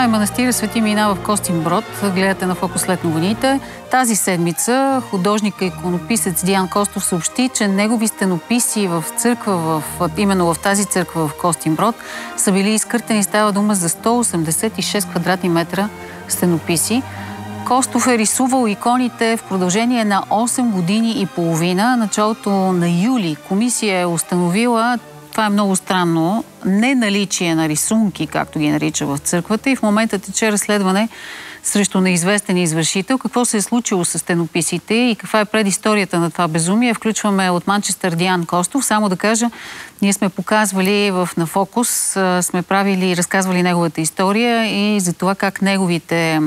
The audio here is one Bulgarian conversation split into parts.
Това е манастира Свети Мина в Костинброд. Гледате на Фокус след новините. Тази седмица художник и иконописец Диан Костов съобщи, че негови стенописи в църква, именно в тази църква в Костинброд, са били изкъртени. Става дума за 186 квадратни метра стенописи. Костов е рисувал иконите в продължение на 8 години и половина. Началото на юли комисия е установила, това е много странно, неналичие на рисунки, както ги нарича в църквата, и в момента тече разследване срещу неизвестен извършител. Какво се е случило с стенописите и каква е предисторията на това безумие? Включваме от Манчестър Диан Костов. Само да кажа, ние сме показвали на Фокус, сме правили и разказвали неговата история и за това как неговите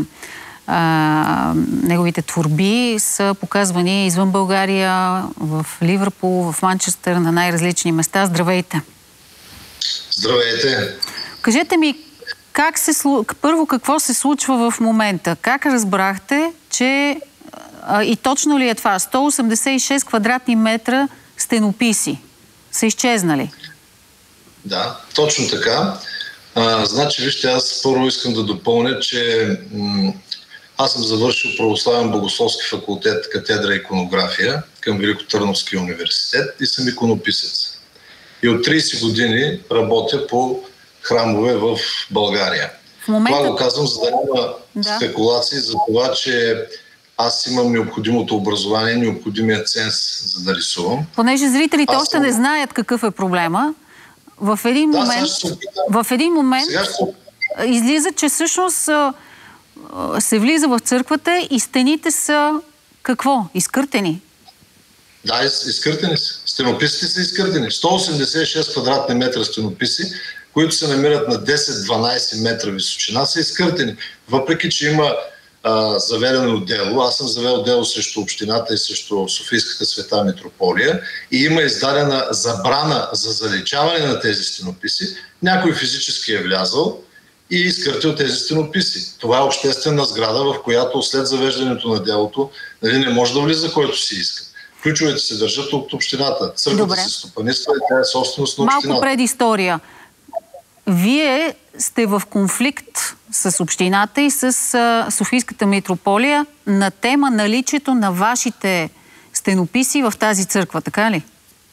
творби са показвани извън България, в Ливърпул, в Манчестър, на най-различни места. Здравейте! Здравейте! Кажете ми, първо какво се случва в момента? Как разбрахте, че и точно ли е това? 186 квадратни метра стенописи са изчезнали? Да, точно така. Значи, вижте, аз първо искам да допълня, че аз съм завършил православен богословски факултет, катедра иконография към Великотърновския университет и съм иконописец. И от 30 години работя по храмове в България. Това го казвам, за да няма спекулации за това, че аз имам необходимото образование, необходимия ценз, за да рисувам. Понеже зрителите още не знаят какъв е проблема, в един момент излиза, че всъщност се влиза в църквата и стените са какво? Изкъртени? Да, изкъртени са. Стенописите са изкъртени. 186 квадратни метра стенописи, които се намират на 10-12 метра височина, са изкъртени. Въпреки че има заведено дело, аз съм завел дело срещу общината и срещу Софийската света митрополия и има издадена забрана за заличаване на тези стенописи, някой физически е влязъл и изкъртил тези стенописи. Това е обществена сграда, в която след завеждането на делото не може да влиза който си иска. Ключовете се държат от общината. Църквата се стопанисва и тя е собственост на общината. Малко предистория. Вие сте в конфликт с общината и с Софийската митрополия на тема наличието на вашите стенописи в тази църква, така ли?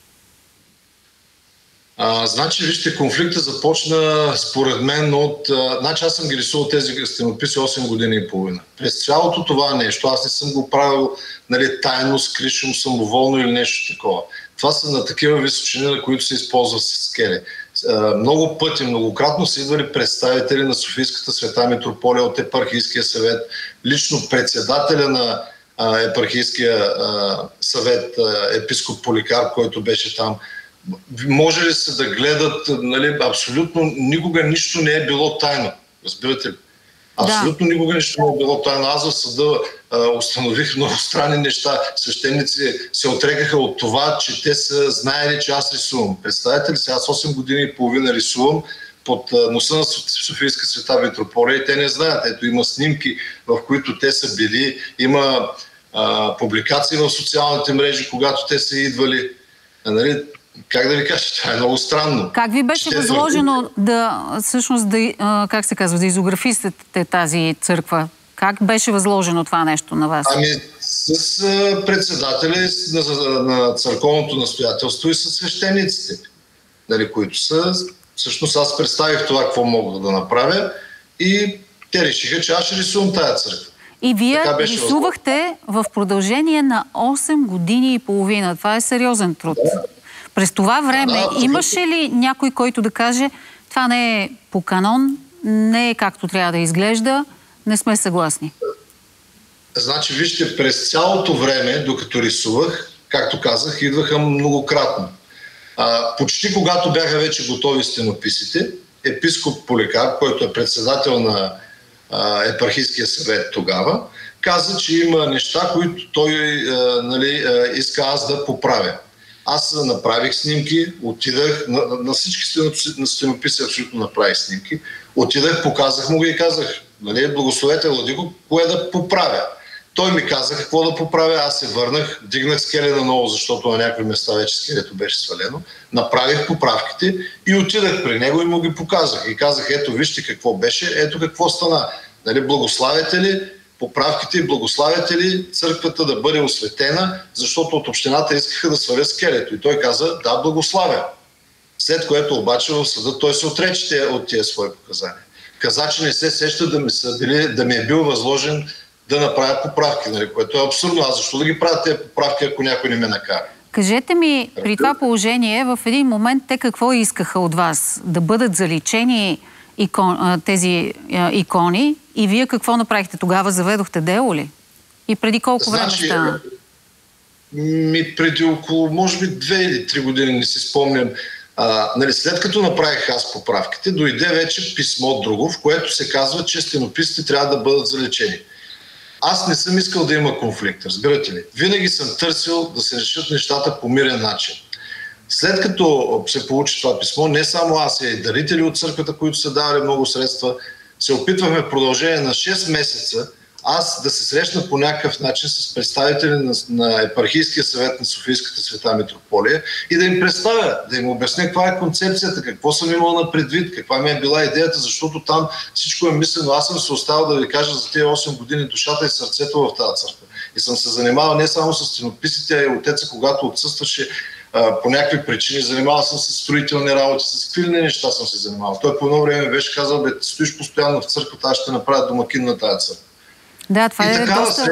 Значи, вижте, конфликта започна според мен от... Значи аз съм ги рисувал тези стенописи 8 години и половина. През цялото това нещо, аз не съм го правил тайно, скришно, самоволно или нещо такова. Това са на такива височини, на които се използва скеле. Много пъти, многократно са идвали представители на Софийската света митрополия от епархийския съвет, лично председателя на епархийския съвет, епископ Поликарп, който беше там. Може ли се да гледат, абсолютно никога нищо не е било тайно. Разбирате ли? Абсолютно никога нищо не е било тайно. Аз в съда установих много странни неща. Свещеници се отрекаха от това, че те са знаели, че аз рисувам. Представете ли се, аз 8 години и половина рисувам под носа на Софийска света митрополия и те не знаят. Ето има снимки, в които те са били, има публикации в социалните мрежи, когато те са идвали. Как да ви кажа, това е много странно. Как ви беше възложено да изографисате тази църква? Как беше възложено това нещо на вас? С председателя на църковното настоятелство и с свещениците, които са... Всъщност аз представих това, какво мога да направя и те решиха, че аз ще рисувам тая църква. И вие рисувахте в продължение на 8 години и половина. Това е сериозен труд. През това време имаше ли някой, който да каже, това не е по канон, не е както трябва да изглежда, не сме съгласни? Значи, вижте, през цялото време, докато рисувах, както казах, идваха многократно. Почти когато бяха вече готови стенописите, епископ Поликарп, който е председател на епархийския съвет тогава, каза, че има неща, които той иска аз да поправя. Аз направих снимки, отидах, на всички стенописи абсолютно направих снимки, отидах, показах му ги и казах, благословете Владико, кое да поправя. Той ми каза какво да поправя, аз се върнах, дигнах скеле наново, защото на някои места вече скелето беше свалено, направих поправките и отидах при него и му ги показах. И казах, ето вижте какво беше, ето какво стана. Нали, благославяте ли поправките и благославяте ли църквата да бъде осветена, защото от общината искаха да свалят скелето. И той каза, да, благославя. След което обаче в съда той се отрече от тия свои показания. Каза, че не се сеща да ми е бил възложен да направя поправки, нали, което е абсурдно. Аз защо да ги правя тези поправки, ако някой не ме накара? Кажете ми, при това положение, в един момент те какво искаха от вас? Да бъдат заличени тези икони и вие какво направихте? Тогава заведохте дело ли? И преди колко време стана? Преди около, може би 2 или 3 години, не си спомням. Нали, след като направих аз поправките, дойде вече писмо друго, в което се казва, че стенописите трябва да бъдат заличени. Аз не съм искал да има конфликт, разбирате ли? Винаги съм търсил да се решат нещата по мирен начин. След като се получи това писмо, не само аз, и дарители от църквата, които са давали много средства, се опитвахме в продължение на 6 месеца аз да се срещна по някакъв начин с представители на епархийския съвет на Софийската света митрополия и да им представя, да им обясня каква е концепцията, какво съм имал на предвид, каква ми е била идеята, защото там всичко е мислено. Аз съм се оставил да ви кажа за тези 8 години душата и сърцето в тази църква. И съм се занимавал не само с стенописите, а и отеца, когато отсъстваше по някакви причини, занимавал съм се с строителни работи, с какви неща съм се занимавал. Той по едно време беше казал, стоиш постоянно в църквата, аз ще направя домакин на тази църква. Да, това е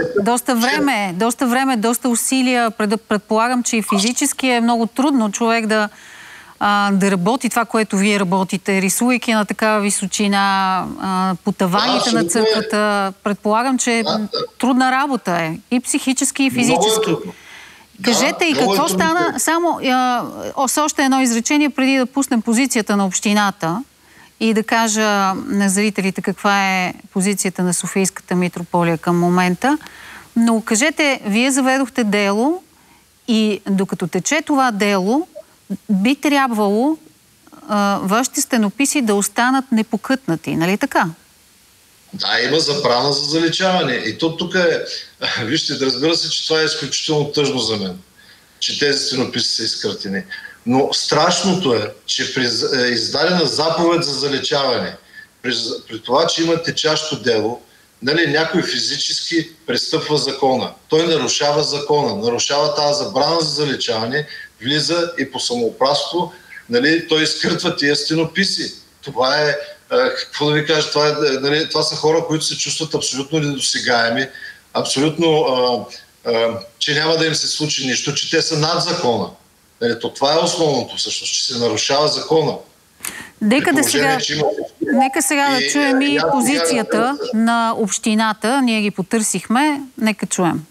доста време, доста усилия. Предполагам, че и физически е много трудно човек да работи това, което вие работите, рисувайки на такава височина, по таваните на църквата. Предполагам, че трудна работа е. И психически, и физически. Кажете, и какво стана? Само с още едно изречение, преди да пуснем позицията на общината и да кажа на зрителите каква е позицията на Софийската митрополия към момента. Но кажете, вие заведохте дело и докато тече това дело, би трябвало вашите стенописи да останат непокътнати, нали така? Да, има забрана за заличаване. И то тук е... Вижте, да разбира се, че това е изключително тъжно за мен, че тези стенописи са изкратени. Но страшното е, че при издадена заповед за заличаване, при това, че има течащо дело, нали, някой физически престъпва закона. Той нарушава закона, нарушава тази забрана за заличаване, влиза и по самоуправство, нали, той изкъртва тия стенописи. Това е, какво да ви кажа, това са хора, които се чувстват абсолютно недосегаеми, абсолютно, че няма да им се случи нищо, че те са над закона. Това е основното всъщност, че се нарушава закона. Нека сега да чуем и позицията на общината. Ние ги потърсихме. Нека чуем.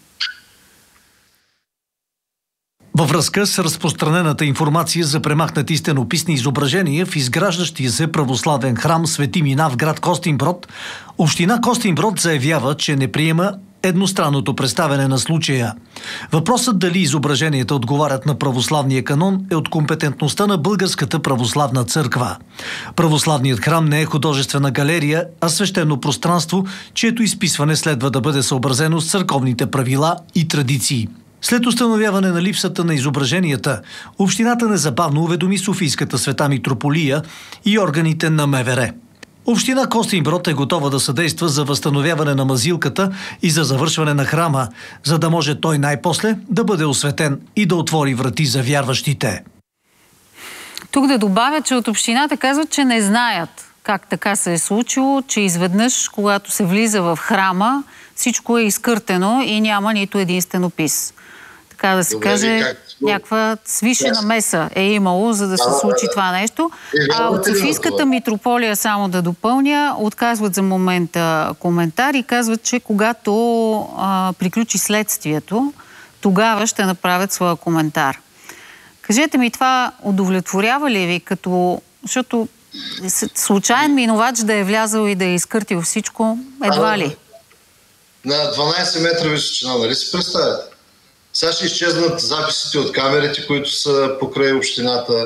Във връзка с разпространената информация за премахнати стенописни изображения в изграждащия се православен храм Свети Мина в град Костинброд, община Костинброд заявява, че не приема едностранното представяне на случая. Въпросът дали изображенията отговарят на православния канон е от компетентността на Българската православна църква. Православният храм не е художествена галерия, а свещено пространство, чието изписване следва да бъде съобразено с църковните правила и традиции. След установяване на липсата на изображенията, общината незабавно уведоми Софийската света митрополия и органите на МВР. Община Костинброд е готова да съдейства за възстановяване на мазилката и за завършване на храма, за да може той най-после да бъде осветен и да отвори врати за вярващите. Тук да добавя, че от общината казват, че не знаят как така се е случило, че изведнъж, когато се влиза в храма, всичко е изкъртено и няма нито един стенопис. Така да се каже, някаква свишена меса е имало, за да се случи това нещо. А от Софийската митрополия, само да допълня, отказват за момента коментар и казват, че когато приключи следствието, тогава ще направят своя коментар. Кажете ми, това удовлетворява ли ви, защото случайен минувач да е влязъл и да е изкъртил всичко, едва ли? На 12 метра височина, нали си представяте? Сега ще изчезнат записите от камерите, които са покрай общината.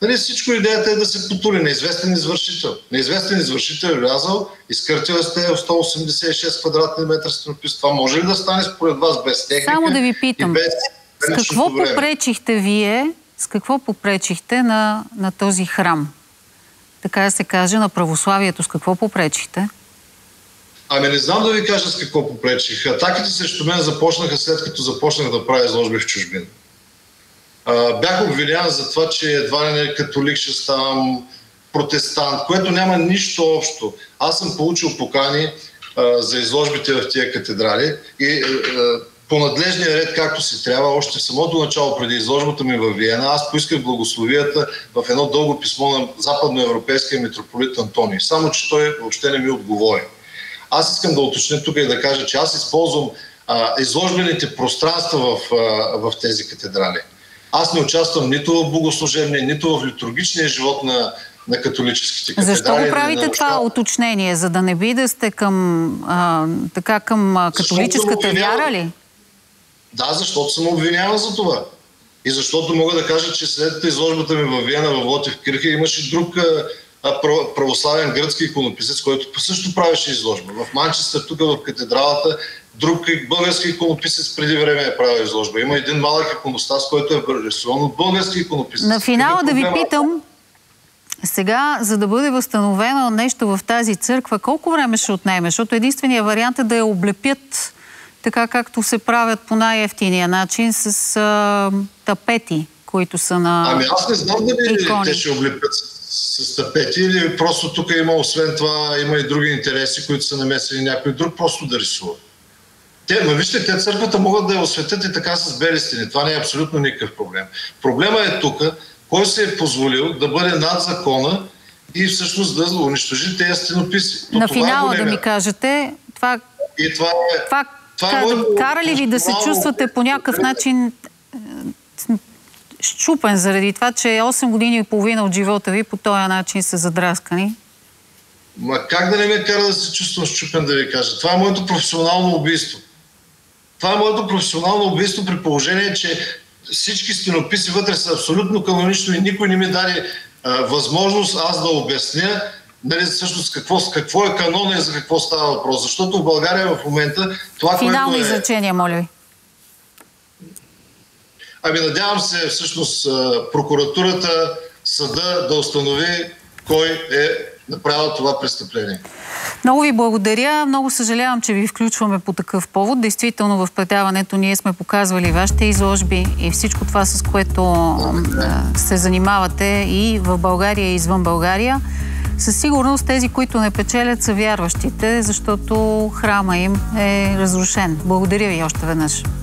Нали, всичко идеята е да се потули неизвестен извършител. Неизвестен извършител е влязал, изкъртил сте 186 квадратни метра стенопис. Това може ли да стане според вас без техника? Само да ви питам, с какво попречихте вие, с какво попречихте на този храм? Така да се каже, на православието, с какво попречихте? Ами не знам да ви кажа с какво попречих. Атаките срещу мен започнаха след като започнах да правя изложби в чужбина. Бях обвинян за това, че едва ли не католик ще ставам протестант, което няма нищо общо. Аз съм получил покани за изложбите в тия катедрали и по надлежния ред, както си трябва, още в самото начало, преди изложбата ми във Виена, аз поисках благословията в едно дълго писмо на западноевропейския митрополит Антоний. Само че той въобще не ми отговори. Аз искам да уточня тук и да кажа, че аз използвам изложбените пространства в тези катедрали. Аз не участвам нито в богослужебния, нито в литургичния живот на католическите катедрали. Защо го правите това уточнение? За да не би да сте към католическата вяра ли? Да, защото съм обвиняван за това. И защото мога да кажа, че след изложбата ми във Виена, в Лотев Кирхе, имаше друг православен гръцки иконописец, който също правеше изложба. В Манчестър, тук в катедралата, друг български иконописец преди време е правил изложба. Има един малък иконостас, който е рисуван от български иконописец. На финала да ви питам, сега, за да бъде възстановено нещо в тази църква, колко време ще отнеме? Защото единственият вариант е да я облепят така, както се правят по най-евтиния начин с тапети, които са на Ами аз не знам дали те ще облепят с тапети или просто тук има, освен това, има и други интереси, които са намесени някой друг, просто да рисува. Вижте, те църквата могат да я осветят и така с бели стени. Това не е абсолютно никакъв проблем. Проблема е тук, кой се е позволил да бъде над закона и всъщност да унищожи тези стенописи. На финала да ми кажете, това кара ли ви да се чувствате по някакъв начин щупен заради това, че 8 години и половина от живота ви по този начин са задраскани? Как да не ме кара да се чувствам щупен, да ви кажа? Това е моето професионално убийство. Това е моето професионално убийство при положение, че всички стенописи вътре са абсолютно канонично и никой не ми даде възможност аз да обясня всъщност какво е канона и за какво става въпрос. Защото в България в момента това, финални изречения, моля ви. Ами надявам се всъщност прокуратурата, съда да установи кой е направил това престъпление. Много ви благодаря. Много съжалявам, че ви включваме по такъв повод. Действително в предаването ние сме показвали вашите изложби и всичко това, с което се занимавате и в България, и извън България. Със сигурност тези, които не печелят, са вярващите, защото храма им е разрушен. Благодаря ви още веднъж.